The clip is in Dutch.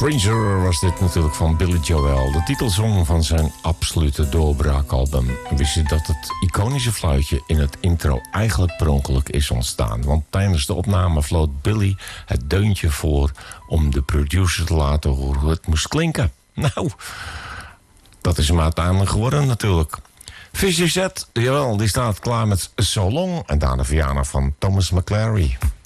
Stranger was dit natuurlijk van Billy Joel. De titelsong van zijn absolute doorbraakalbum. Wist je dat het iconische fluitje in het intro eigenlijk per ongeluk is ontstaan? Want tijdens de opname floot Billy het deuntje voor om de producer te laten horen hoe het moest klinken. Nou, dat is hem uiteindelijk geworden natuurlijk. Fisher Z, jawel, die staat klaar met So Long en daarna Viana van Thomas McClary.